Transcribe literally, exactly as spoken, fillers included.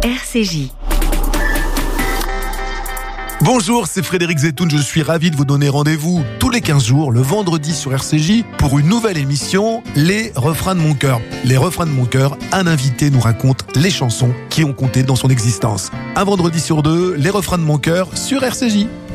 R C J. Bonjour, c'est Frédéric Zetoun, je suis ravi de vous donner rendez-vous tous les quinze jours, le vendredi sur R C J, pour une nouvelle émission, Les Refrains de mon cœur. Les Refrains de mon cœur, un invité nous raconte les chansons qui ont compté dans son existence. Un vendredi sur deux, Les Refrains de mon cœur sur R C J.